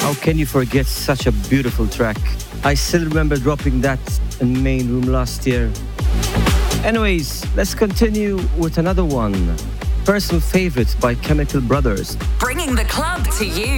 How can you forget such a beautiful track? I still remember dropping that in main room last year. Anyways, let's continue with another one. Personal favorite by Chemical Brothers. Bringing the club to you.